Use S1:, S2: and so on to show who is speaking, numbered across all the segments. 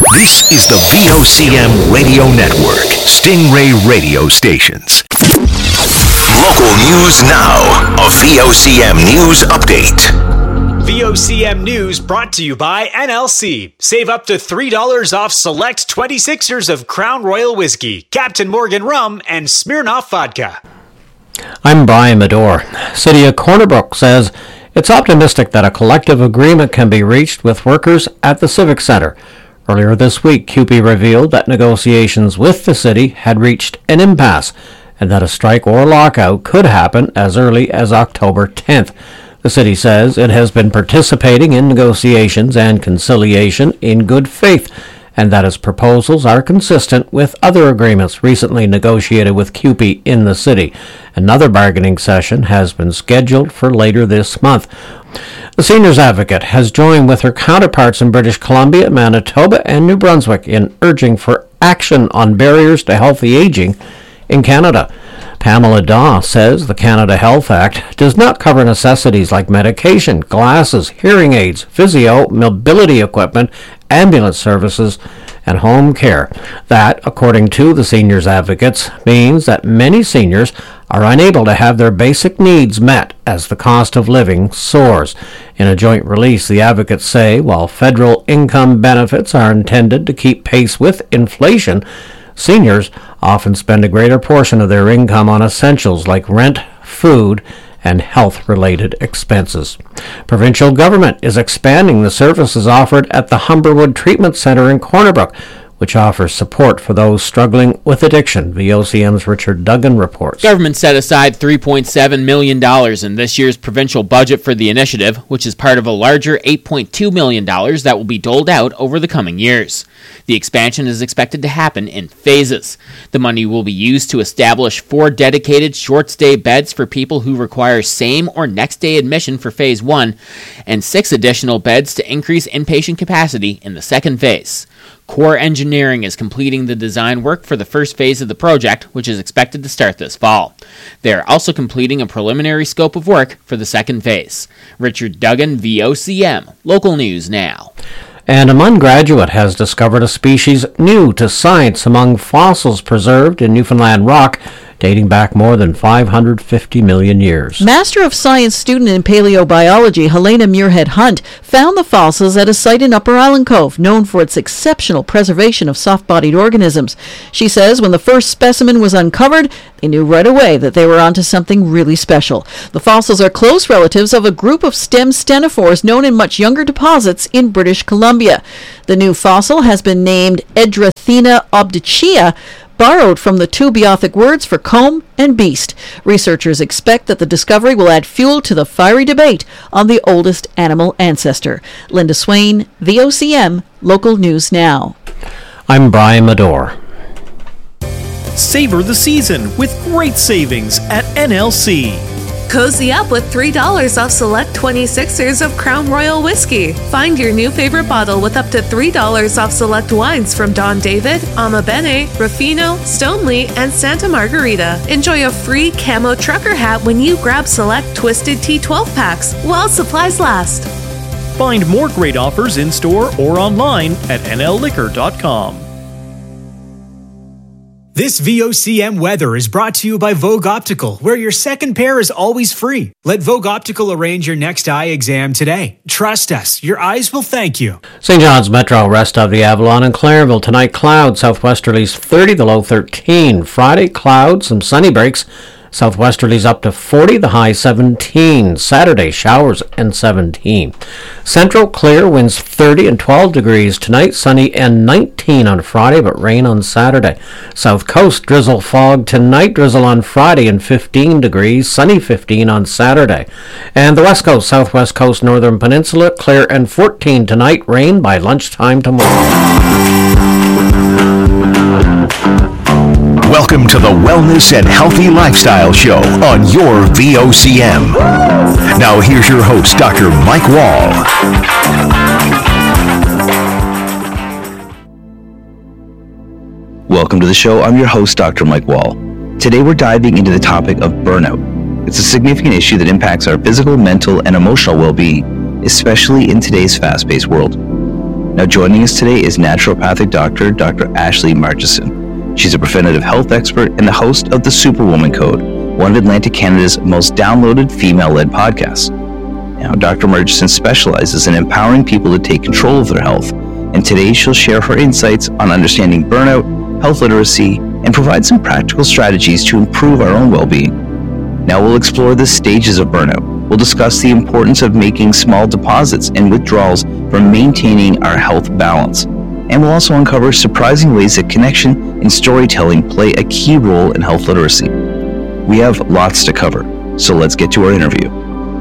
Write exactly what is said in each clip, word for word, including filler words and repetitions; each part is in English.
S1: This is the V O C M Radio Network, Stingray Radio Stations. Local news now. A V O C M News Update.
S2: V O C M News brought to you by N L C. Save up to three dollars off select twenty-sixers of Crown Royal Whiskey, Captain Morgan Rum, and Smirnoff Vodka.
S3: I'm Brian Medore. City of Corner Brook says it's optimistic that a collective agreement can be reached with workers at the Civic Center. Earlier this week, C U P E revealed that negotiations with the city had reached an impasse and that a strike or lockout could happen as early as October tenth. The city says it has been participating in negotiations and conciliation in good faith, and that its proposals are consistent with other agreements recently negotiated with C U P E in the city. Another bargaining session has been scheduled for later this month. The Seniors Advocate has joined with her counterparts in British Columbia, Manitoba, and New Brunswick in urging for action on barriers to healthy aging in Canada. Pamela Daw says the Canada Health Act does not cover necessities like medication, glasses, hearing aids, physio, mobility equipment, ambulance services, and home care. That, according to the Seniors Advocates, means that many seniors are unable to have their basic needs met as the cost of living soars. In a joint release, the advocates say while federal income benefits are intended to keep pace with inflation, seniors often spend a greater portion of their income on essentials like rent, food, and health-related expenses. Provincial government is expanding the services offered at the Humberwood Treatment Centre in Corner Brook, which offers support for those struggling with addiction. V O C M's Richard Duggan reports.
S4: Government set aside three point seven million dollars in this year's provincial budget for the initiative, which is part of a larger eight point two million dollars that will be doled out over the coming years. The expansion is expected to happen in phases. The money will be used to establish four dedicated short-stay beds for people who require same or next-day admission for Phase one, and six additional beds to increase inpatient capacity in the second phase. Core Engineering is completing the design work for the first phase of the project, which is expected to start this fall. They are also completing a preliminary scope of work for the second phase. Richard Duggan, V O C M, Local News Now.
S3: And a Munn graduate has discovered a species new to science among fossils preserved in Newfoundland rock, dating back more than five hundred fifty million years.
S5: Master of Science student in paleobiology Helena Muirhead Hunt found the fossils at a site in Upper Island Cove, known for its exceptional preservation of soft-bodied organisms. She says when the first specimen was uncovered, they knew right away that they were onto something really special. The fossils are close relatives of a group of stem stenophores known in much younger deposits in British Columbia. The new fossil has been named Edrathena obducea, borrowed from the two Beothic words for comb and beast. Researchers expect that the discovery will add fuel to the fiery debate on the oldest animal ancestor. Linda Swain, V O C M, Local News Now.
S3: I'm Brian Medore.
S6: Savor the season with great savings at N L C.
S7: Cozy up with three dollars off select twenty-sixers of Crown Royal Whiskey. Find your new favorite bottle with up to three dollars off select wines from Don David, Ama Bene, Ruffino, Stoneleigh, and Santa Margarita. Enjoy a free camo trucker hat when you grab select Twisted Tea twelve packs while supplies last.
S6: Find more great offers in-store or online at N L liquor dot com.
S2: This V O C M weather is brought to you by Vogue Optical, where your second pair is always free. Let Vogue Optical arrange your next eye exam today. Trust us, your eyes will thank you.
S3: Saint John's Metro, rest of the Avalon and Clareville. Tonight, clouds, southwesterlies thirty, the low thirteen. Friday, clouds, some sunny breaks. Southwesterlies up to forty, the high seventeen. Saturday, showers and seventeen. Central, clear, winds thirty and twelve degrees. Tonight, sunny and nineteen on Friday, but rain on Saturday. South Coast, drizzle, fog. Tonight, drizzle on Friday and fifteen degrees. Sunny fifteen on Saturday. And the West Coast, Southwest Coast, Northern Peninsula, clear and fourteen tonight. Rain by lunchtime tomorrow.
S1: Welcome to the Wellness and Healthy Lifestyle Show on your V O C M. Now here's your host, Doctor Mike Wall.
S8: Welcome to the show. I'm your host, Doctor Mike Wall. Today we're diving into the topic of burnout. It's a significant issue that impacts our physical, mental, and emotional well-being, especially in today's fast-paced world. Now, joining us today is naturopathic doctor, Doctor Ashley Marchison. She's a preventative health expert and the host of the Superwoman Code, one of Atlantic Canada's most downloaded female-led podcasts. Now, Doctor Murchison specializes in empowering people to take control of their health, and today she'll share her insights on understanding burnout, health literacy, and provide some practical strategies to improve our own well-being. Now we'll explore the stages of burnout. We'll discuss the importance of making small deposits and withdrawals for maintaining our health balance. And we'll also uncover surprising ways that connection and storytelling play a key role in health literacy. We have lots to cover, so let's get to our interview.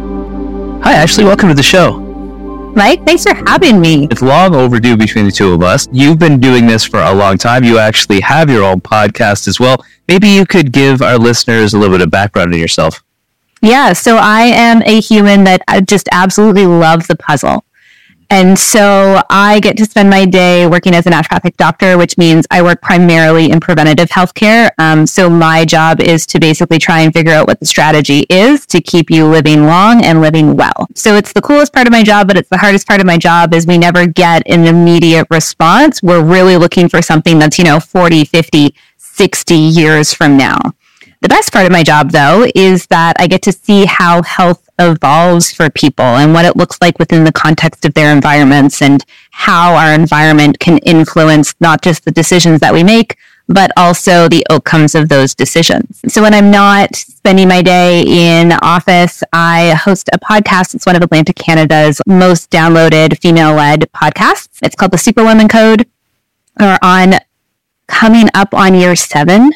S8: Hi, Ashley. Welcome to the show.
S9: Mike, thanks for having me.
S8: It's long overdue between the two of us. You've been doing this for a long time. You actually have your own podcast as well. Maybe you could give our listeners a little bit of background on yourself.
S9: Yeah, so I am a human that just absolutely loves the puzzle. And so I get to spend my day working as a naturopathic doctor, which means I work primarily in preventative healthcare. Um, so my job is to basically try and figure out what the strategy is to keep you living long and living well. So it's the coolest part of my job, but it's the hardest part of my job is we never get an immediate response. We're really looking for something that's, you know, forty, fifty, sixty years from now. The best part of my job, though, is that I get to see how health evolves for people and what it looks like within the context of their environments and how our environment can influence not just the decisions that we make, but also the outcomes of those decisions. So when I'm not spending my day in office, I host a podcast. It's one of Atlantic Canada's most downloaded female-led podcasts. It's called the Superwoman Code. We're on coming up on year seven.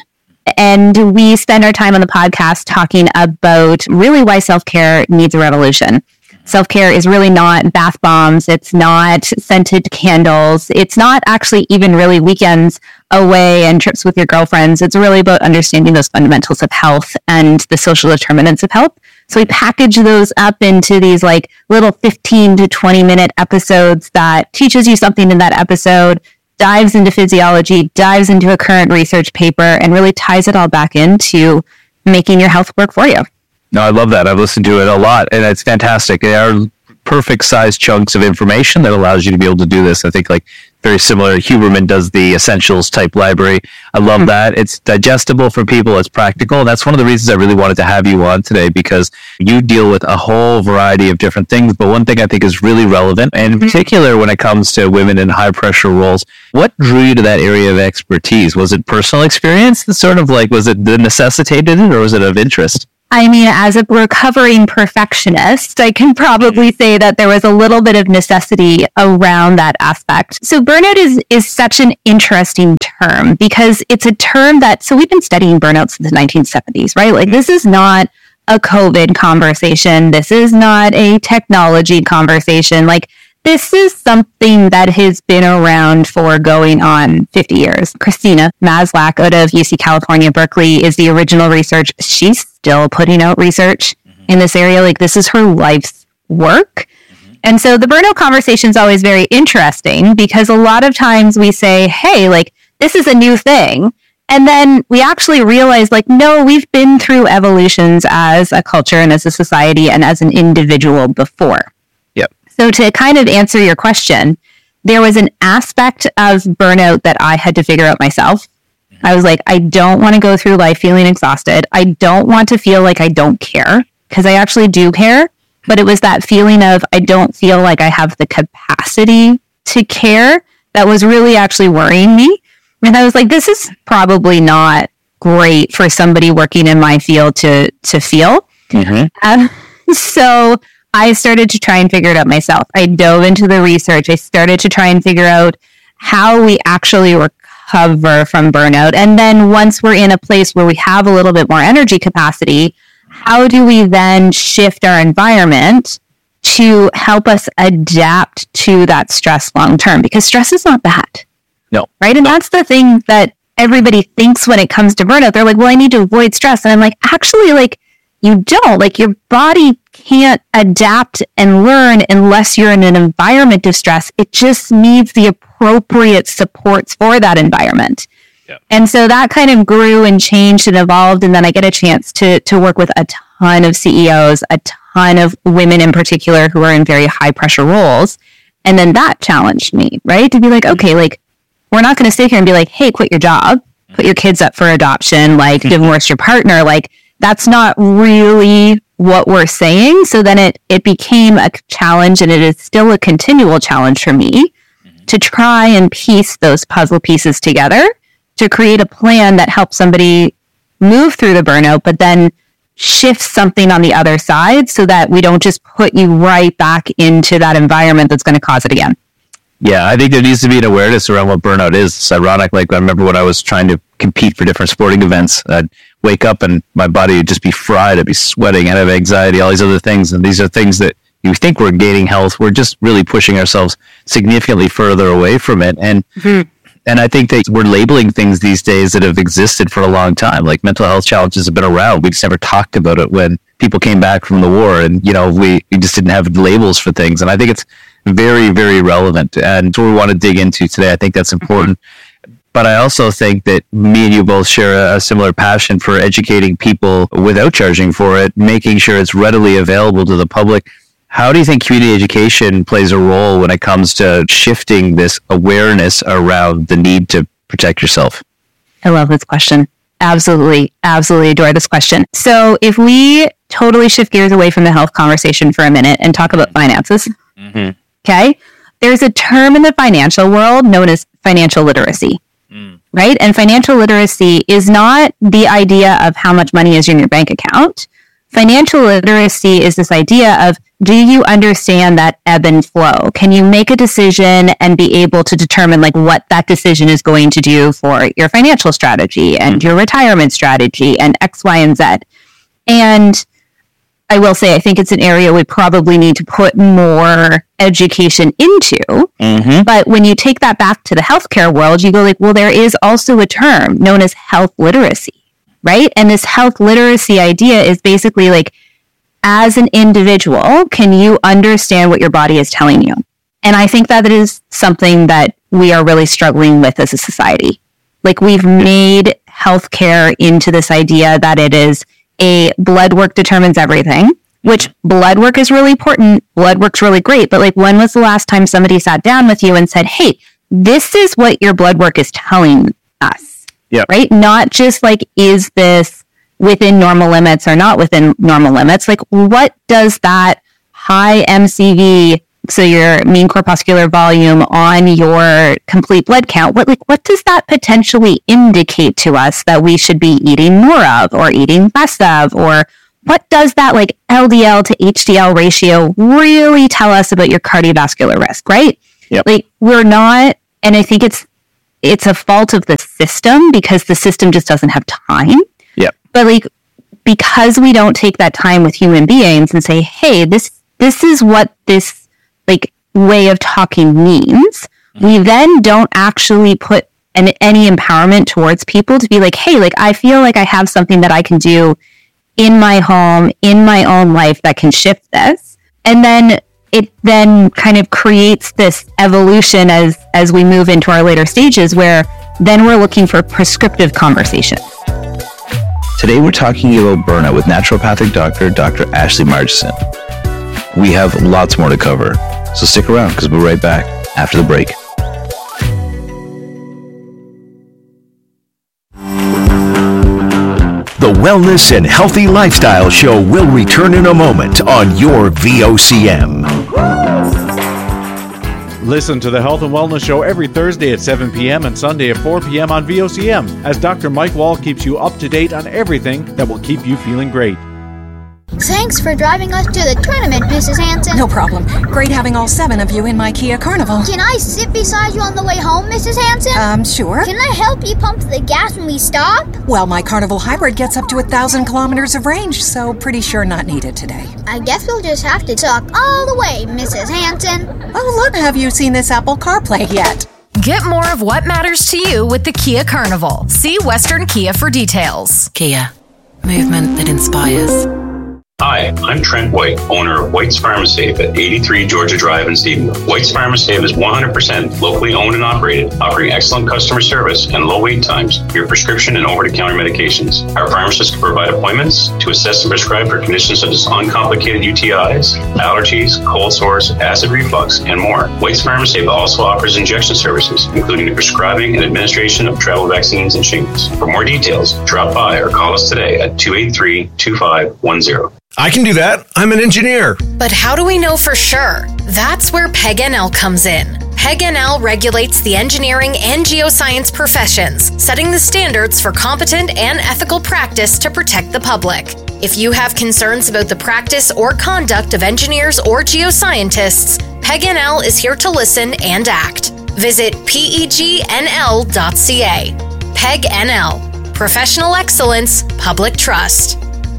S9: And we spend our time on the podcast talking about really why self-care needs a revolution. Self-care is really not bath bombs. It's not scented candles. It's not actually even really weekends away and trips with your girlfriends. It's really about understanding those fundamentals of health and the social determinants of health. So we package those up into these like little fifteen to twenty minute episodes that teaches you something in that episode, dives into physiology, dives into a current research paper, and really ties it all back into making your health work for you.
S8: No, I love that. I've listened to it a lot, and it's fantastic. They are perfect sized chunks of information that allows you to be able to do this. I think like very similar. Huberman does the essentials type library. I love mm-hmm. that. It's digestible for people. It's practical. That's one of the reasons I really wanted to have you on today, because you deal with a whole variety of different things. But one thing I think is really relevant, and in mm-hmm. particular when it comes to women in high pressure roles, what drew you to that area of expertise? Was it personal experience that sort of like, was it that necessitated it, or was it of interest?
S9: I mean, as a recovering perfectionist, I can probably say that there was a little bit of necessity around that aspect. So burnout is, is such an interesting term because it's a term that, so we've been studying burnout since the nineteen seventies, right? Like this is not a COVID conversation. This is not a technology conversation. Like this is something that has been around for going on fifty years. Christina Maslach out of U C California, Berkeley is the original research. She's still putting out research mm-hmm. in this area. Like this is her life's work. Mm-hmm. And so the burnout conversation is always very interesting because a lot of times we say, hey, like this is a new thing. And then we actually realize like, no, we've been through evolutions as a culture and as a society and as an individual before. So to kind of answer your question, there was an aspect of burnout that I had to figure out myself. I was like, I don't want to go through life feeling exhausted. I don't want to feel like I don't care, because I actually do care. But it was that feeling of I don't feel like I have the capacity to care that was really actually worrying me. And I was like, this is probably not great for somebody working in my field to, to feel. Mm-hmm. Um, so I started to try and figure it out myself. I dove into the research. I started to try and figure out how we actually recover from burnout. And then once we're in a place where we have a little bit more energy capacity, how do we then shift our environment to help us adapt to that stress long term? Because stress is not bad.
S8: No.
S9: Right? And
S8: no.
S9: that's the thing that everybody thinks when it comes to burnout. They're like, well, I need to avoid stress. And I'm like, actually, like, you don't. Like, your body can't adapt and learn unless you're in an environment of stress. It just needs the appropriate supports for that environment. Yep. And so that kind of grew and changed and evolved. And then I get a chance to to work with a ton of C E Os, a ton of women in particular who are in very high pressure roles. And then that challenged me, right? To be like, okay, like, we're not going to sit here and be like, hey, quit your job, put your kids up for adoption, like divorce your partner. Like, that's not really what we're saying. So then it, it became a challenge, and it is still a continual challenge for me to try and piece those puzzle pieces together to create a plan that helps somebody move through the burnout, but then shift something on the other side so that we don't just put you right back into that environment that's going to cause it again.
S8: Yeah, I think there needs to be an awareness around what burnout is. It's ironic. Like, I remember when I was trying to compete for different sporting events, I'd wake up and my body would just be fried. I'd be sweating. I'd have anxiety, all these other things. And these are things that you think we're gaining health. We're just really pushing ourselves significantly further away from it. And mm-hmm. and I think that we're labeling things these days that have existed for a long time. Like, mental health challenges have been around. We just never talked about it when people came back from the war. And, you know, we, we just didn't have labels for things. And I think it's very, very relevant. And it's what we want to dig into today. I think that's important. But I also think that me and you both share a, a similar passion for educating people without charging for it, making sure it's readily available to the public. How do you think community education plays a role when it comes to shifting this awareness around the need to protect yourself?
S9: I love this question. Absolutely, absolutely adore this question. So if we totally shift gears away from the health conversation for a minute and talk about finances, mm-hmm. okay? There's a term in the financial world known as financial literacy, mm. right? And financial literacy is not the idea of how much money is in your bank account. Financial literacy is this idea of, do you understand that ebb and flow? Can you make a decision and be able to determine like what that decision is going to do for your financial strategy and your retirement strategy and X, Y, and Z? And I will say, I think it's an area we probably need to put more education into. Mm-hmm. But when you take that back to the healthcare world, you go like, well, there is also a term known as health literacy. Right? And this health literacy idea is basically like, as an individual, can you understand what your body is telling you? And I think that is something that we are really struggling with as a society. Like, we've made healthcare into this idea that it is a blood work determines everything, which blood work is really important. Blood work's really great. But like, when was the last time somebody sat down with you and said, hey, this is what your blood work is telling us? Yep. Right? Not just like, is this within normal limits or not within normal limits? Like, what does that high M C V, so your mean corpuscular volume on your complete blood count, what like what does that potentially indicate to us that we should be eating more of or eating less of? Or what does that like L D L to H D L ratio really tell us about your cardiovascular risk, right? Yep. Like, we're not, and I think it's it's a fault of the system because the system just doesn't have time. Yep. But like, because we don't take that time with human beings and say, hey, this this is what this like way of talking means, mm-hmm. we then don't actually put an, any empowerment towards people to be like, hey, like, I feel like I have something that I can do in my home, in my own life that can shift this. And then it then kind of creates this evolution as, as we move into our later stages where then we're looking for prescriptive conversation.
S8: Today we're talking about burnout with naturopathic doctor, Doctor Ashley Margeson. We have lots more to cover, so stick around because we'll be right back after the break.
S1: The Wellness and Healthy Lifestyle Show will return in a moment on your V O C M.
S10: Listen to the Health and Wellness Show every Thursday at seven p.m. and Sunday at four p.m. on V O C M as Doctor Mike Wall keeps you up to date on everything that will keep you feeling great.
S11: Thanks for driving us to the tournament, Missus Hanson.
S12: No problem. Great having all seven of you in my Kia Carnival.
S11: Can I sit beside you on the way home, Missus Hanson?
S12: Um, sure.
S11: Can I help you pump the gas when we stop?
S12: Well, my Carnival Hybrid gets up to a thousand kilometers of range, so pretty sure not needed today.
S11: I guess we'll just have to talk all the way, Missus Hanson.
S12: Oh, look, have you seen this Apple CarPlay yet?
S13: Get more of what matters to you with the Kia Carnival. See Western Kia for details.
S14: Kia. Movement that inspires. Hi, I'm Trent White, owner of White's Pharmasafe at eighty-three Georgia Drive in Stephenville. White's Pharmasafe is one hundred percent locally owned and operated, offering excellent customer service and low wait times for your prescription and over-the-counter medications. Our pharmacists can provide appointments to assess and prescribe for conditions such as uncomplicated U T Is, allergies, cold sores, acid reflux, and more. White's Pharmasafe also offers injection services, including the prescribing and administration of travel vaccines and shingles. For more details, drop by or call us today at two eight three, two five one zero.
S15: I can do that. I'm an engineer.
S13: But how do we know for sure? That's where P E G N L comes in. P E G N L regulates the engineering and geoscience professions, setting the standards for competent and ethical practice to protect the public. If you have concerns about the practice or conduct of engineers or geoscientists, P E G N L is here to listen and act. Visit P E G N L dot C A. P E G N L. Professional excellence, public trust.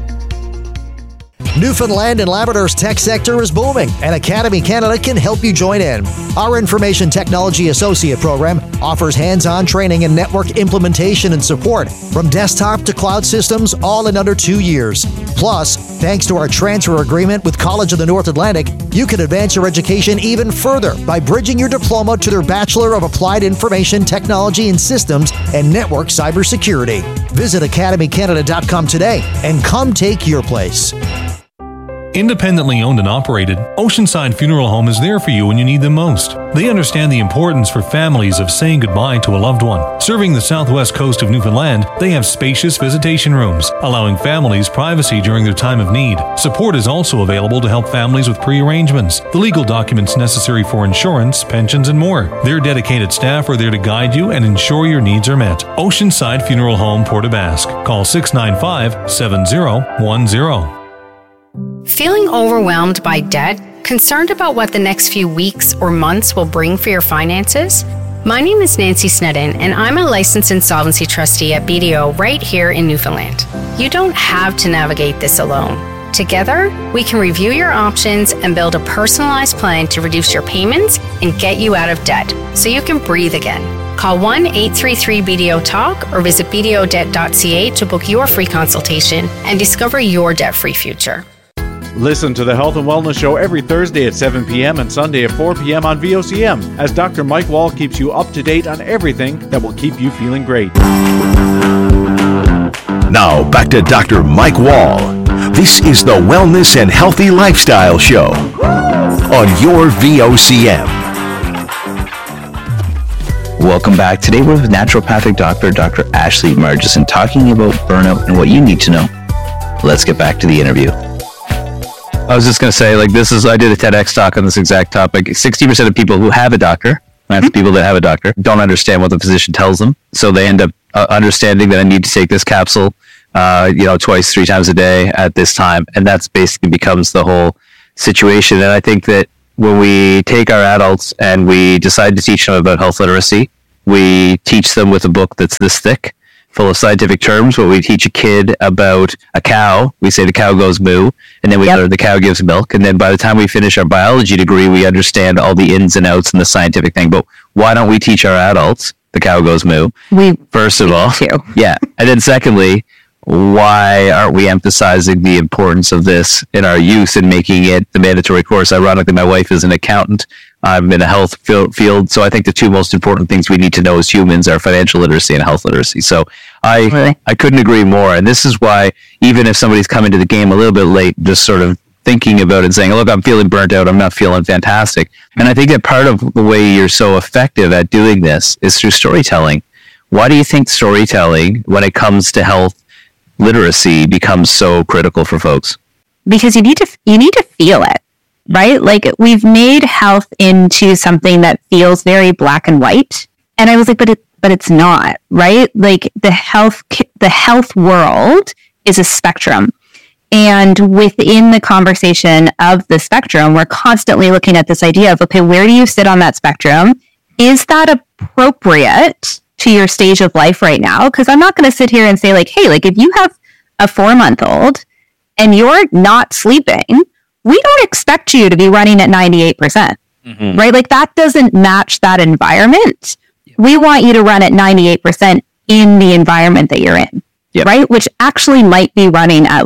S16: Newfoundland and Labrador's tech sector is booming, and Academy Canada can help you join in. Our Information Technology Associate program offers hands-on training in network implementation and support, from desktop to cloud systems, all in under two years. Plus, thanks to our transfer agreement with College of the North Atlantic, you can advance your education even further by bridging your diploma to their Bachelor of Applied Information Technology and Systems and Network Cybersecurity. Visit academy canada dot com today and come take your place.
S17: Independently owned and operated, Oceanside Funeral Home is there for you when you need them most. They understand the importance for families of saying goodbye to a loved one. Serving the southwest coast of Newfoundland, they have spacious visitation rooms, allowing families privacy during their time of need. Support is also available to help families with pre-arrangements, the legal documents necessary for insurance, pensions, and more. Their dedicated staff are there to guide you and ensure your needs are met. Oceanside Funeral Home, Port aux Basques. Call six nine five, seven zero one zero.
S18: Feeling overwhelmed by debt? Concerned about what the next few weeks or months will bring for your finances? My name is Nancy Snedden, and I'm a licensed insolvency trustee at B D O right here in Newfoundland. You don't have to navigate this alone. Together, we can review your options and build a personalized plan to reduce your payments and get you out of debt so you can breathe again. Call one eight three three B D O talk or visit b d o debt dot c a to book your free consultation and discover your debt-free future.
S10: Listen to the Health and Wellness Show every Thursday at seven p.m. and Sunday at four p.m. on V O C M as Doctor Mike Wall keeps you up to date on everything that will keep you feeling great.
S1: Now, back to Doctor Mike Wall. This is the Wellness and Healthy Lifestyle Show on your V O C M.
S8: Welcome back. Today we're with naturopathic doctor, Doctor Ashley Margison, talking about burnout and what you need to know. Let's get back to the interview. I was just going to say, like, this is, I did a TEDx talk on this exact topic. sixty percent of people who have a doctor, that's people that have a doctor, don't understand what the physician tells them. So they end up uh, understanding that I need to take this capsule, uh, you know, twice, three times a day at this time. And that's basically becomes the whole situation. And I think that when we take our adults and we decide to teach them about health literacy, we teach them with a book that's this thick, full of scientific terms. When we teach a kid about a cow, we say the cow goes moo, and then we yep. learn the cow gives milk. And then by the time we finish our biology degree, we understand all the ins and outs and the scientific thing. But why don't we teach our adults the cow goes moo?
S9: We
S8: First of all,
S9: too.
S8: yeah. And then secondly, why aren't we emphasizing the importance of this in our youth and making it the mandatory course? Ironically, my wife is an accountant. I'm in a health field, so I think the two most important things we need to know as humans are financial literacy and health literacy. So I really? I couldn't agree more. And this is why, even if somebody's coming to the game a little bit late, just sort of thinking about it and saying, look, I'm feeling burnt out, I'm not feeling fantastic. And I think that part of the way you're so effective at doing this is through storytelling. Why do you think storytelling, when it comes to health literacy, becomes so critical for folks?
S9: Because you need to you need to feel it. Right? Like, we've made health into something that feels very black and white. And I was like, but it, but it's not, right? Like, the health, the health world is a spectrum. And within the conversation of the spectrum, we're constantly looking at this idea of, okay, where do you sit on that spectrum? Is that appropriate to your stage of life right now? Because I'm not going to sit here and say, like, hey, like, if you have a four-month-old and you're not sleeping, we don't expect you to be running at ninety-eight percent, mm-hmm. right? Like, that doesn't match that environment. Yep. We want you to run at ninety-eight percent in the environment that you're in, yep. right? Which actually might be running at like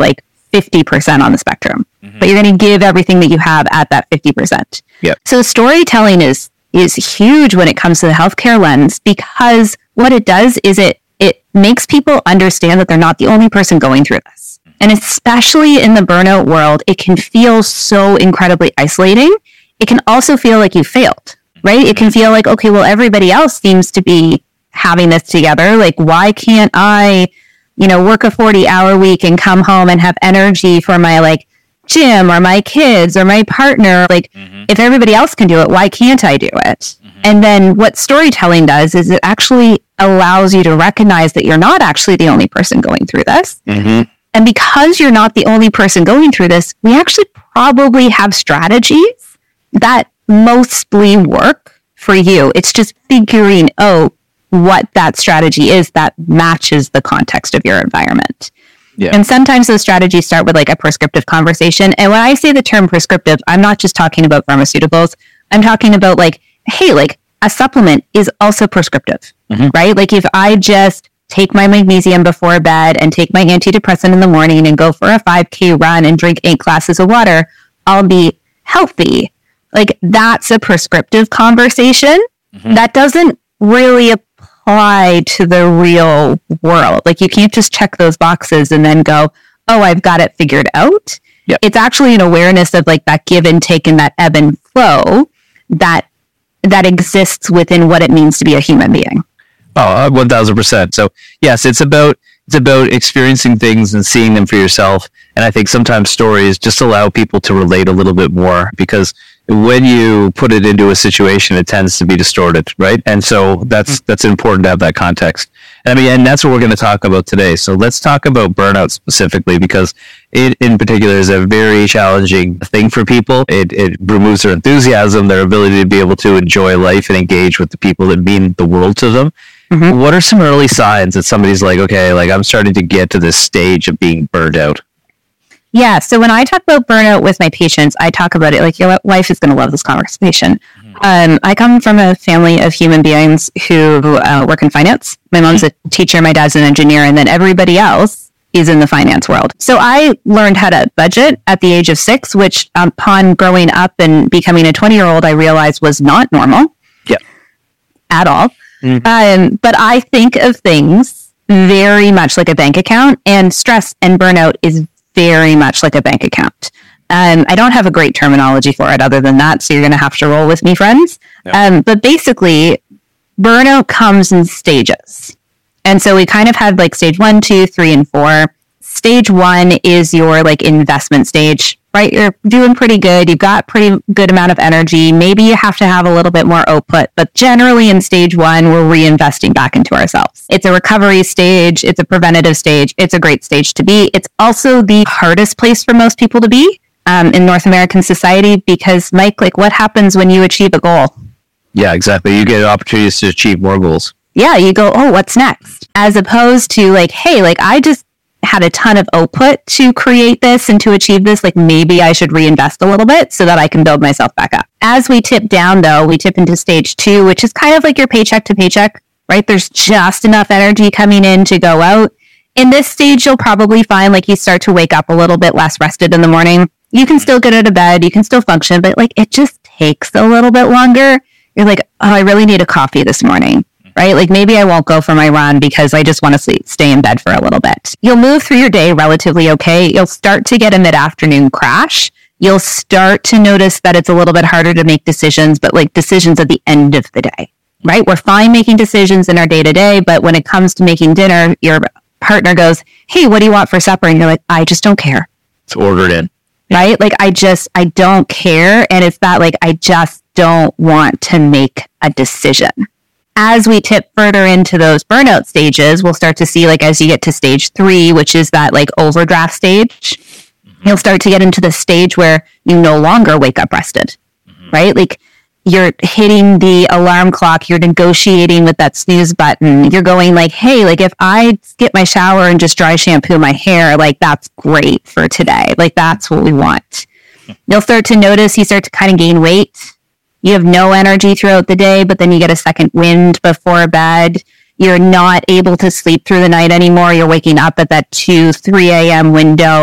S9: fifty percent on the spectrum, mm-hmm. but you're going to give everything that you have at that fifty percent.
S8: Yep.
S9: So storytelling is is huge when it comes to the healthcare lens, because what it does is it it makes people understand that they're not the only person going through this. And especially in the burnout world, it can feel so incredibly isolating. It can also feel like you failed, right? It can feel like, okay, well, everybody else seems to be having this together. Like, why can't I, you know, work a forty hour week and come home and have energy for my like gym or my kids or my partner? Like, mm-hmm. if everybody else can do it, why can't I do it? Mm-hmm. And then what storytelling does is it actually allows you to recognize that you're not actually the only person going through this.
S8: Mm-hmm.
S9: And because you're not the only person going through this, we actually probably have strategies that mostly work for you. It's just figuring out what that strategy is that matches the context of your environment.
S8: Yeah.
S9: And sometimes those strategies start with like a prescriptive conversation. And when I say the term prescriptive, I'm not just talking about pharmaceuticals. I'm talking about like, hey, like a supplement is also prescriptive, mm-hmm. right? Like if I just take my magnesium before bed and take my antidepressant in the morning and go for a five K run and drink eight glasses of water, I'll be healthy. Like that's a prescriptive conversation. Mm-hmm. That doesn't really apply to the real world. Like you can't just check those boxes and then go, oh, I've got it figured out.
S8: Yep.
S9: It's actually an awareness of like that give and take and that ebb and flow that that exists within what it means to be a human being.
S8: Oh, one thousand percent. So yes, it's about it's about experiencing things and seeing them for yourself. And I think sometimes stories just allow people to relate a little bit more, because when you put it into a situation, it tends to be distorted, right? And so that's that's important to have that context. And I mean, and that's what we're going to talk about today. So let's talk about burnout specifically, because it in particular is a very challenging thing for people. It it removes their enthusiasm, their ability to be able to enjoy life and engage with the people that mean the world to them. Mm-hmm. What are some early signs that somebody's like, okay, like I'm starting to get to this stage of being burned out?
S9: Yeah. So when I talk about burnout with my patients, I talk about it like your wife is going to love this conversation. Mm-hmm. Um, I come from a family of human beings who uh, work in finance. My mom's a teacher, my dad's an engineer, and then everybody else is in the finance world. So I learned how to budget at the age of six, which upon growing up and becoming a twenty-year-old, I realized was not normal.
S8: Yeah.
S9: At all.
S8: Mm-hmm.
S9: Um, but I think of things very much like a bank account, and stress and burnout is very much like a bank account. Um, I don't have a great terminology for it other than that, so you're going to have to roll with me, friends. Yeah. Um, but basically, burnout comes in stages. And so we kind of have like stage one, two, three, and four. Stage one is your like investment stage, right? You're doing pretty good. You've got pretty good amount of energy. Maybe you have to have a little bit more output, but generally in stage one, we're reinvesting back into ourselves. It's a recovery stage. It's a preventative stage. It's a great stage to be. It's also the hardest place for most people to be um, in North American society, because Mike, like what happens when you achieve a goal?
S8: Yeah, exactly. You get opportunities to achieve more goals.
S9: Yeah, you go, oh, what's next? As opposed to like, hey, like I just had a ton of output to create this and to achieve this, like maybe I should reinvest a little bit so that I can build myself back up. As we tip down though, we tip into stage two, which is kind of like your paycheck to paycheck, right? There's just enough energy coming in to go out. In this stage, you'll probably find like you start to wake up a little bit less rested in the morning. You can still get out of bed, you can still function, but like it just takes a little bit longer. You're like, oh, I really need a coffee this morning. Right? Like maybe I won't go for my run because I just want to sleep, stay in bed for a little bit. You'll move through your day relatively okay. You'll start to get a mid-afternoon crash. You'll start to notice that it's a little bit harder to make decisions, but like decisions at the end of the day, right? We're fine making decisions in our day-to-day, but when it comes to making dinner, your partner goes, hey, what do you want for supper? And you're like, I just don't care.
S8: It's ordered in.
S9: Right? Like I just, I don't care. And it's that like, I just don't want to make a decision. As we tip further into those burnout stages, we'll start to see like as you get to stage three, which is that like overdraft stage, mm-hmm. you'll start to get into the stage where you no longer wake up rested, mm-hmm. right? Like you're hitting the alarm clock, you're negotiating with that snooze button. You're going like, hey, like if I skip my shower and just dry shampoo my hair, like that's great for today. Like that's what we want. You'll start to notice you start to kind of gain weight. You have no energy throughout the day, but then you get a second wind before bed. You're not able to sleep through the night anymore. You're waking up at that two, three a.m. window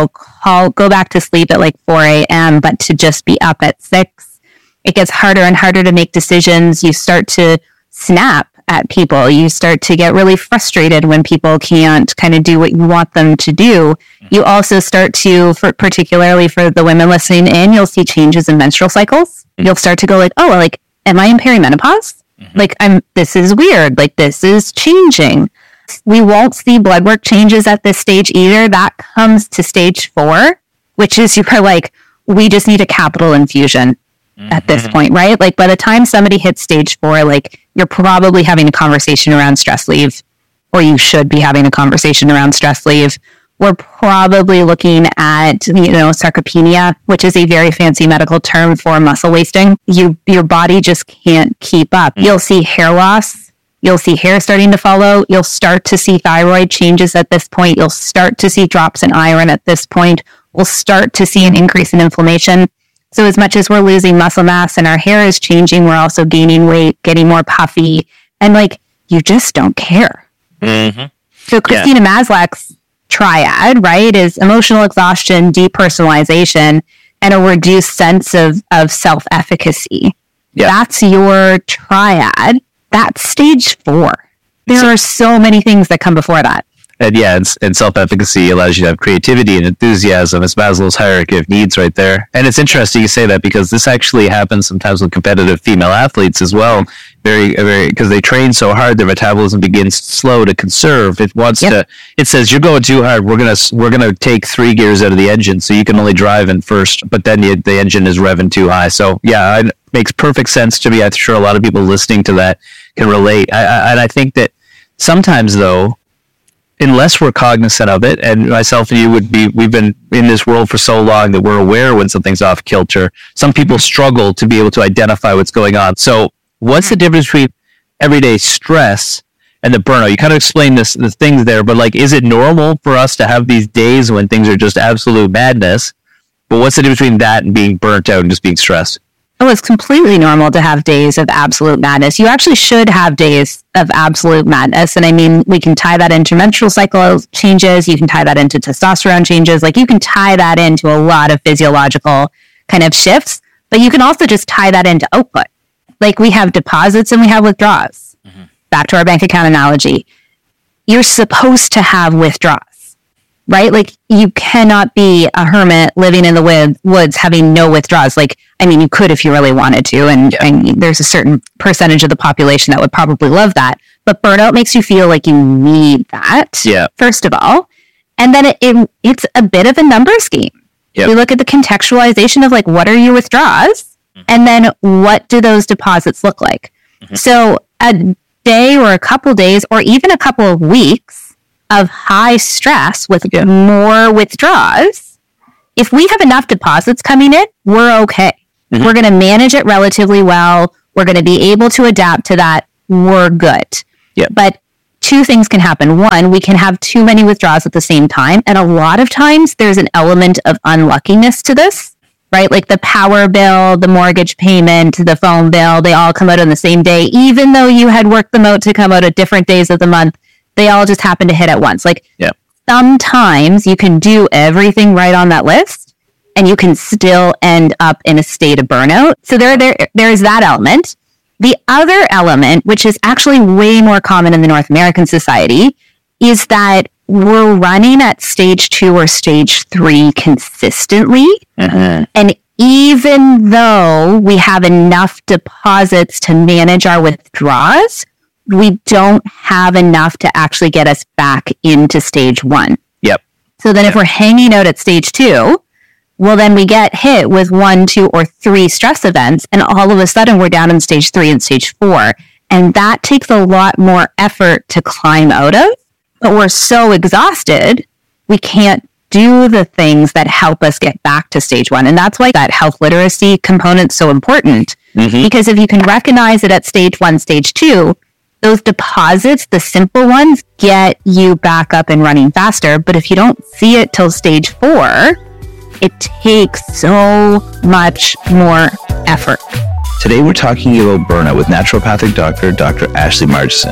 S9: call, go back to sleep at like four a.m., but to just be up at six. It gets harder and harder to make decisions. You start to snap at people. You start to get really frustrated when people can't kind of do what you want them to do. You also start to, for particularly for the women listening in, you'll see changes in menstrual cycles. You'll start to go like, oh, like, am I in perimenopause? Mm-hmm. Like, I'm, this is weird. Like, this is changing. We won't see blood work changes at this stage either. That comes to stage four, which is you're like, we just need a capital infusion mm-hmm. at this point, right? Like by the time somebody hits stage four, like you're probably having a conversation around stress leave, or you should be having a conversation around stress leave. We're probably looking at, you know, sarcopenia, which is a very fancy medical term for muscle wasting. You, your body just can't keep up. Mm-hmm. You'll see hair loss. You'll see hair starting to follow. You'll start to see thyroid changes at this point. You'll start to see drops in iron at this point. We'll start to see an increase in inflammation. So as much as we're losing muscle mass and our hair is changing, we're also gaining weight, getting more puffy, and like, you just don't care.
S8: Mm-hmm.
S9: So Christina yeah. Maslach's triad, right, is emotional exhaustion, depersonalization, and a reduced sense of, of self-efficacy. Yeah. That's your triad. That's stage four. There are so many things that come before that.
S8: And yeah, and, and self-efficacy allows you to have creativity and enthusiasm. It's Maslow's hierarchy of needs right there. And it's interesting you say that because this actually happens sometimes with competitive female athletes as well. Very, very, because they train so hard, their metabolism begins slow to conserve. It wants yep. to, it says, you're going too hard. We're going to, we're going to take three gears out of the engine so you can only drive in first, but then the, the engine is revving too high. So yeah, it makes perfect sense to me. I'm sure a lot of people listening to that can relate. I, I, and I think that sometimes though, unless we're cognizant of it, and myself and you would be, we've been in this world for so long that we're aware when something's off kilter. Some people struggle to be able to identify what's going on. So what's the difference between everyday stress and the burnout? You kind of explained this, the things there, but like, is it normal for us to have these days when things are just absolute madness? But what's the difference between that and being burnt out and just being stressed?
S9: Oh, it's completely normal to have days of absolute madness. You actually should have days of absolute madness. And I mean, we can tie that into menstrual cycle changes. You can tie that into testosterone changes. Like you can tie that into a lot of physiological kind of shifts, but you can also just tie that into output. Like we have deposits and we have withdrawals. Mm-hmm. Back to our bank account analogy. You're supposed to have withdrawals, right? Like you cannot be a hermit living in the woods having no withdrawals. Like, I mean, you could if you really wanted to, and, yeah. and there's a certain percentage of the population that would probably love that. But burnout makes you feel like you need that,
S8: yeah.
S9: first of all. And then it, it it's a bit of a numbers game. Yep. We look at the contextualization of like, what are your withdrawals? Mm-hmm. And then what do those deposits look like? Mm-hmm. So a day or a couple days or even a couple of weeks of high stress with yeah. more withdrawals, if we have enough deposits coming in, we're okay. Mm-hmm. We're going to manage it relatively well. We're going to be able to adapt to that. We're good.
S8: Yep.
S9: But two things can happen. One, we can have too many withdrawals at the same time. And a lot of times there's an element of unluckiness to this, right? Like the power bill, the mortgage payment, the phone bill, they all come out on the same day. Even though you had worked them out to come out at different days of the month, they all just happen to hit at once. Like
S8: yep.
S9: sometimes you can do everything right on that list and you can still end up in a state of burnout. So there, there, there's that element. The other element, which is actually way more common in the North American society, is that we're running at stage two or stage three consistently.
S8: Mm-hmm.
S9: And even though we have enough deposits to manage our withdrawals, we don't have enough to actually get us back into stage one.
S8: Yep.
S9: So then
S8: yep.
S9: if we're hanging out at stage two, well, then we get hit with one, two, or three stress events, and all of a sudden we're down in stage three and stage four. And that takes a lot more effort to climb out of, but we're so exhausted, we can't do the things that help us get back to stage one. And that's why that health literacy component is so important.
S8: Mm-hmm.
S9: Because if you can recognize it at stage one, stage two, those deposits, the simple ones, get you back up and running faster. But if you don't see it till stage four, it takes so much more effort.
S8: Today we're talking about burnout with naturopathic doctor, Doctor Ashley Margeson.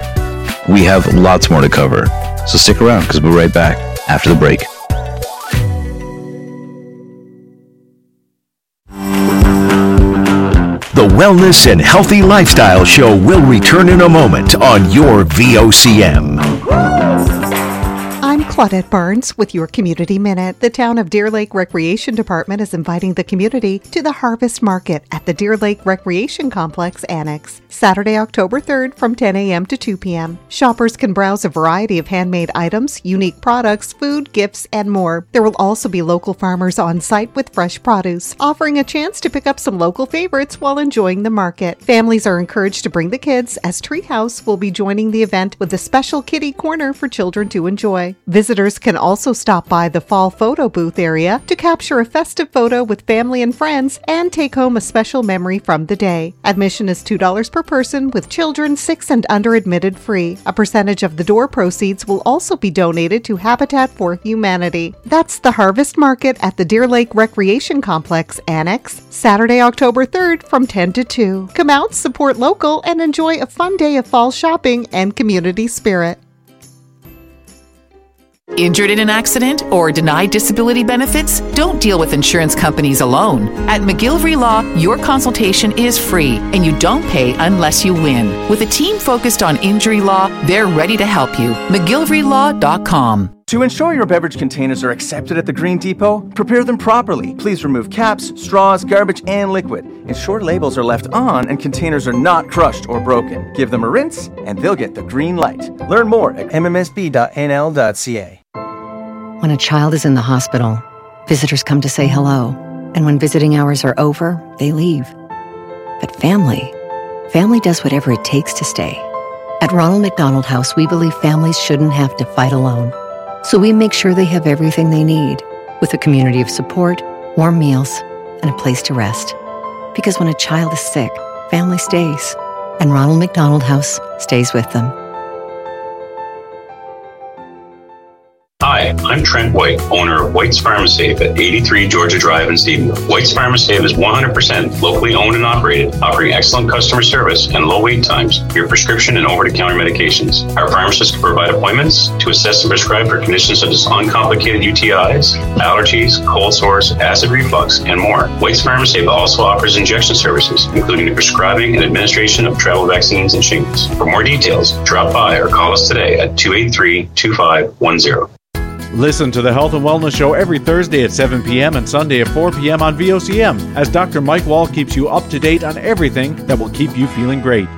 S8: We have lots more to cover, so stick around because we'll be right back after the break.
S1: Wellness and Healthy Lifestyle Show will return in a moment on your V O C M.
S19: I'm Claudette Barnes with your Community Minute. The town of Deer Lake Recreation Department is inviting the community to the Harvest Market at the Deer Lake Recreation Complex Annex, Saturday, October third from ten a.m. to two p.m. Shoppers can browse a variety of handmade items, unique products, food, gifts, and more. There will also be local farmers on site with fresh produce, offering a chance to pick up some local favorites while enjoying the market. Families are encouraged to bring the kids, as Treehouse will be joining the event with a special kiddie corner for children to enjoy. Visitors can also stop by the fall photo booth area to capture a festive photo with family and friends and take home a special memory from the day. Admission is two dollars per person, with children six and under admitted free. A percentage of the door proceeds will also be donated to Habitat for Humanity. That's the Harvest Market at the Deer Lake Recreation Complex Annex, Saturday, October third from ten to two. Come out, support local, and enjoy a fun day of fall shopping and community spirit.
S20: Injured in an accident or denied disability benefits? Don't deal with insurance companies alone. At McGillivray Law, your consultation is free and you don't pay unless you win. With a team focused on injury law, they're ready to help you. McGillivray Law dot com.
S21: To ensure your beverage containers are accepted at the Green Depot, prepare them properly. Please remove caps, straws, garbage, and liquid. Ensure labels are left on and containers are not crushed or broken. Give them a rinse and they'll get the green light. Learn more at m m s b dot n l dot c a.
S22: When a child is in the hospital, visitors come to say hello. And when visiting hours are over, they leave. But family, family does whatever it takes to stay. At Ronald McDonald House, we believe families shouldn't have to fight alone. So we make sure they have everything they need, with a community of support, warm meals, and a place to rest. Because when a child is sick, family stays, and Ronald McDonald House stays with them.
S14: Hi, I'm Trent White, owner of White's Pharmasafe at eighty-three Georgia Drive in Stephenville. White's Pharmasafe is one hundred percent locally owned and operated, offering excellent customer service and low wait times for your prescription and over-the-counter medications. Our pharmacists can provide appointments to assess and prescribe for conditions such as uncomplicated U T Is, allergies, cold sores, acid reflux, and more. White's Pharmasafe also offers injection services, including the prescribing and administration of travel vaccines and shingles. For more details, drop by or call us today at two eight three, two five one zero.
S10: Listen to the Health and Wellness Show every Thursday at seven p.m. and Sunday at four p.m. on V O C M as Doctor Mike Wall keeps you up to date on everything that will keep you feeling great.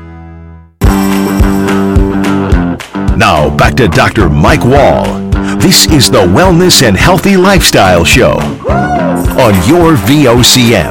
S1: Now back to Doctor Mike Wall. This is the Wellness and Healthy Lifestyle Show on your V O C M.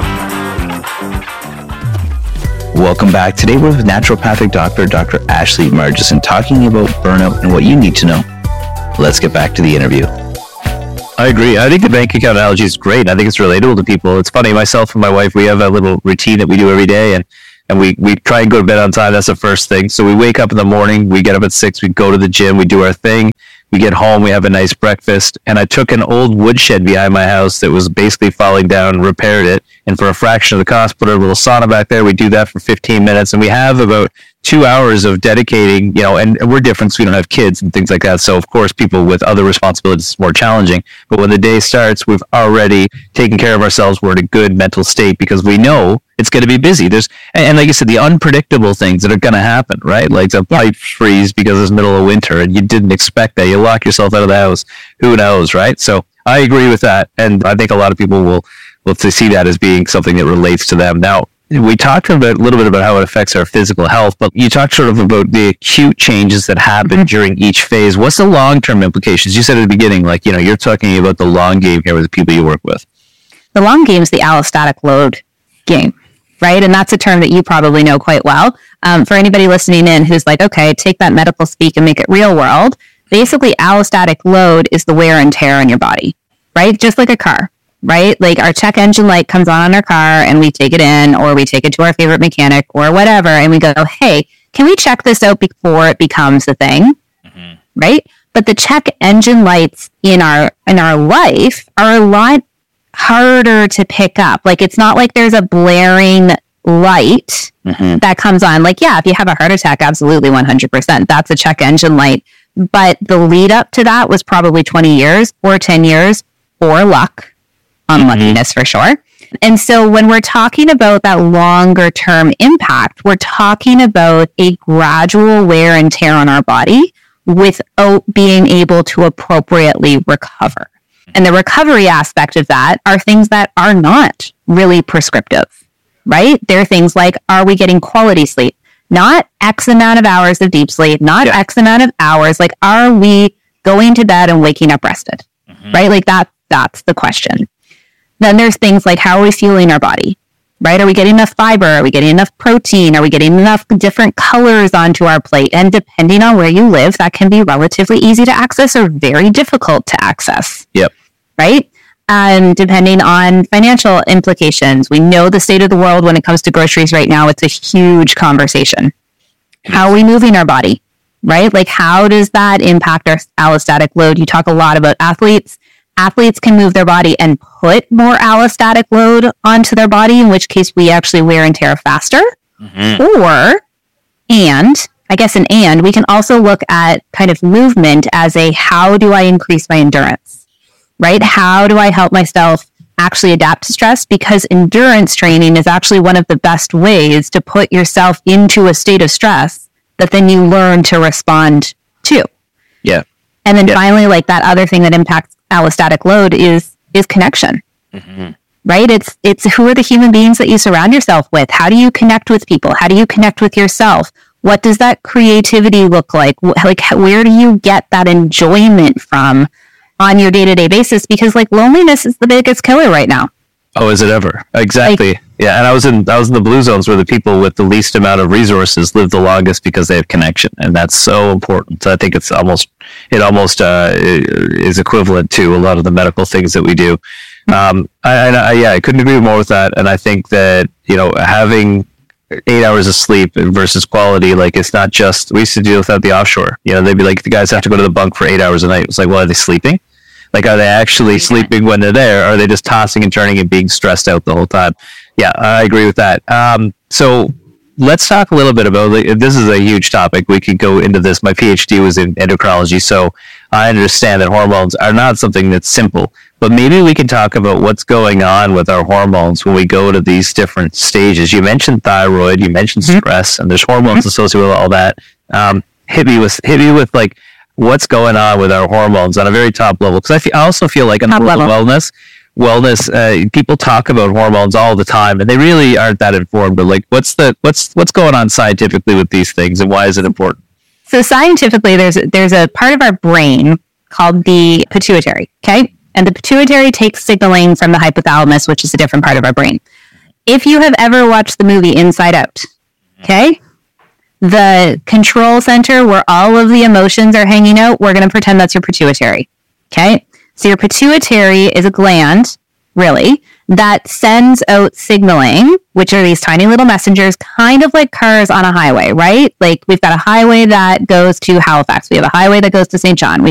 S8: Welcome back. Today we're with naturopathic doctor, Doctor Ashley Margison, talking about burnout and what you need to know. Let's get back to the interview.
S23: I agree. I think the bank account analogy is great. I think it's relatable to people. It's funny, myself and my wife, we have a little routine that we do every day, and, and we, we try and go to bed on time. That's the first thing. So we wake up in the morning, we get up at six, we go to the gym, we do our thing. We get home, we have a nice breakfast, and I took an old woodshed behind my house that was basically falling down, repaired it, and for a fraction of the cost, put a little sauna back there. We do that for fifteen minutes, and we have about two hours of dedicating, you know, and we're different, so we don't have kids and things like that. So, of course, people with other responsibilities, it's more challenging. But when the day starts, we've already taken care of ourselves. We're in a good mental state because we know it's going to be busy. There's, and, and like you said, the unpredictable things that are going to happen, right? Like the pipe freeze because it's middle of winter and you didn't expect that. You lock yourself out of the house. Who knows, right? So I agree with that. And I think a lot of people will, will see that as being something that relates to them. Now, we talked a, bit, a little bit about how it affects our physical health, but you talked sort of about the acute changes that happen during each phase. What's the long-term implications? You said at the beginning, like, you know, you're talking about the long game here with the people you work with.
S9: The long game is the allostatic load game, right? And that's a term that you probably know quite well. Um, for anybody listening in who's like, okay, take that medical speak and make it real world. Basically, allostatic load is the wear and tear on your body, right? Just like a car. Right? Like our check engine light comes on in our car and we take it in or we take it to our favorite mechanic or whatever. And we go, hey, can we check this out before it becomes a thing? Mm-hmm. Right? But the check engine lights in our, in our life are a lot harder to pick up. Like it's not like there's a blaring light mm-hmm. that comes on. Like, yeah, if you have a heart attack, absolutely one hundred percent. That's a check engine light. But the lead up to that was probably twenty years or ten years or luck. Unluckiness for sure. And so when we're talking about that longer term impact, we're talking about a gradual wear and tear on our body without being able to appropriately recover. And the recovery aspect of that are things that are not really prescriptive, right? They're things like, are we getting quality sleep? Not X amount of hours of deep sleep, not yeah. X amount of hours. Like, are we going to bed and waking up rested, mm-hmm. right? Like that, that's the question. Then there's things like, how are we fueling our body, right? Are we getting enough fiber? Are we getting enough protein? Are we getting enough different colors onto our plate? And depending on where you live, that can be relatively easy to access or very difficult to access.
S23: Yep.
S9: Right? And depending on financial implications, we know the state of the world when it comes to groceries right now. It's a huge conversation. How are we moving our body, right? Like, how does that impact our allostatic load? You talk a lot about athletes. Athletes can move their body and put more allostatic load onto their body, in which case we actually wear and tear faster. Mm-hmm. Or, and, I guess an and, we can also look at kind of movement as a, how do I increase my endurance? Right? How do I help myself actually adapt to stress? Because endurance training is actually one of the best ways to put yourself into a state of stress that then you learn to respond to.
S23: Yeah.
S9: And then
S23: yeah.
S9: finally, like that other thing that impacts allostatic load is is connection. Mm-hmm. Right? It's it's who are the human beings that you surround yourself with? How do you connect with people? How do you connect with yourself? What does that creativity look like? Like, where do you get that enjoyment from on your day-to-day basis? Because like loneliness is the biggest killer right now.
S23: Oh, is it ever? Exactly. Like, yeah, and I was in I was in the blue zones where the people with the least amount of resources live the longest because they have connection, and that's so important. So I think it's almost it almost uh, is equivalent to a lot of the medical things that we do. Um, I, I, yeah, I couldn't agree more with that, and I think that you know having eight hours of sleep versus quality, like it's not just we used to deal with that at the offshore. You know, they'd be like, the guys have to go to the bunk for eight hours a night. It's like, well, are they sleeping? Like, are they actually sleeping when they're there? Or are they just tossing and turning and being stressed out the whole time? Yeah, I agree with that. Um, so let's talk a little bit about, like, this is a huge topic. We could go into this. My PhD was in endocrinology, so I understand that hormones are not something that's simple. But maybe we can talk about what's going on with our hormones when we go to these different stages. You mentioned thyroid, you mentioned mm-hmm. stress, and there's hormones mm-hmm. associated with all that. Um, hit me with, hit me with like, what's going on with our hormones on a very top level? Because I, fe- I also feel like in the world of wellness, wellness, uh, people talk about hormones all the time, and they really aren't that informed. But like, what's the what's what's going on scientifically with these things, and why is it important?
S9: So scientifically, there's there's a part of our brain called the pituitary. Okay, and the pituitary takes signaling from the hypothalamus, which is a different part of our brain. If you have ever watched the movie Inside Out, okay. The control center where all of the emotions are hanging out, we're going to pretend that's your pituitary. Okay? So your pituitary is a gland, really, that sends out signaling, which are these tiny little messengers, kind of like cars on a highway, right? Like we've got a highway that goes to Halifax. We have a highway that goes to Saint John. We